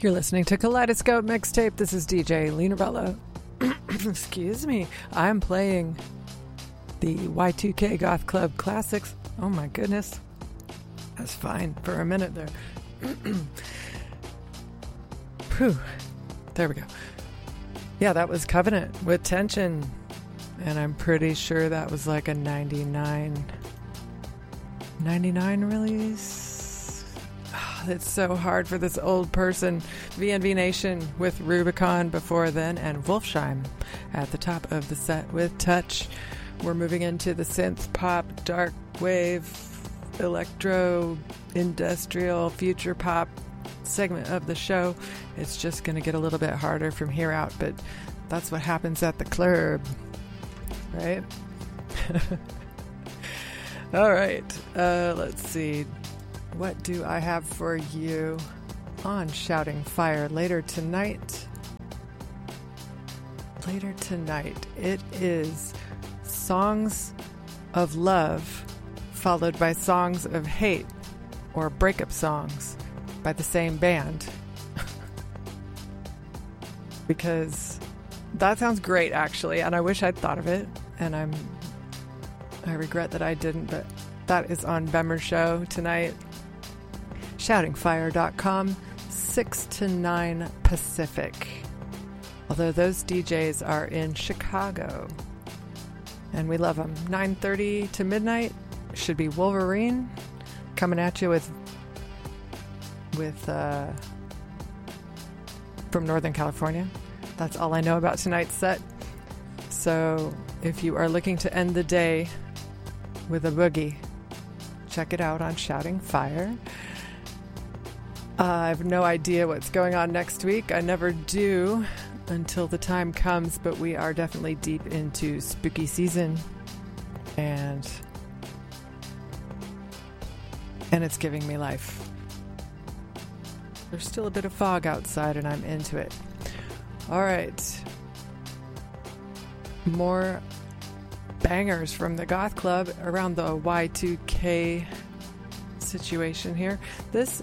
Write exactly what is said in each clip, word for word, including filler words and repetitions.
You're listening to Kaleidoscope Mixtape. This is D J Lena Bella. Excuse me. I'm playing the Y two K Goth Club Classics. Oh my goodness. That's fine for a minute there. Whew. There we go. Yeah, that was Covenant with Tension. And I'm pretty sure that was like a ninety-nine, ninety-nine release. Oh, it's so hard for this old person. V N V Nation with Rubicon before then, and Wolfsheim at the top of the set with Touch. We're moving into the synth pop, dark wave, electro, industrial, future pop segment of the show. It's just going to get a little bit harder from here out, but that's what happens at the club, right? All right, uh, let's see. What do I have for you on Shouting Fire later tonight? Later tonight, it is Songs of Love followed by Songs of Hate, or breakup songs by the same band. Because that sounds great, actually, and I wish I'd thought of it, and I'm I regret that I didn't, but that is on Bemmer Show tonight. shouting fire dot com, six to nine Pacific. Although those D Js are in Chicago, and we love them. nine thirty to midnight should be Wolverine coming at you with with uh, from Northern California. That's all I know about tonight's set. So if you are looking to end the day with a boogie, check it out on Shouting Fire. Uh, I have no idea what's going on next week. I never do until the time comes, but we are definitely deep into spooky season, and and it's giving me life. There's still a bit of fog outside, and I'm into it. All right. More bangers from the Goth Club around the Y two K situation here. This,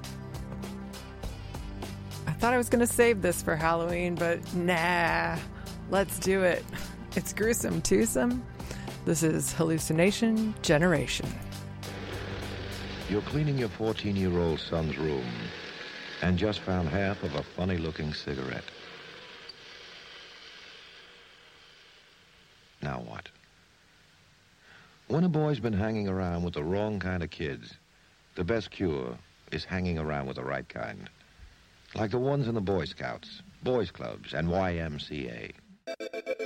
I thought I was going to save this for Halloween, but nah, let's do it. It's gruesome, twosome. This is Hallucination Generation. You're cleaning your fourteen-year-old son's room and just found half of a funny-looking cigarette. Now what? When a boy's been hanging around with the wrong kind of kids, the best cure is hanging around with the right kind. Like the ones in the Boy Scouts, Boys Clubs, and Y M C A.